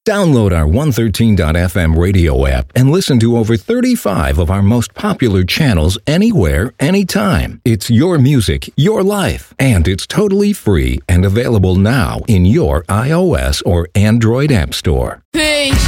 Download our 113.fm radio app and listen to over 35 of our most popular channels anywhere, anytime. It's your music, your life, and it's totally free and available now in your iOS or Android app store. Hey.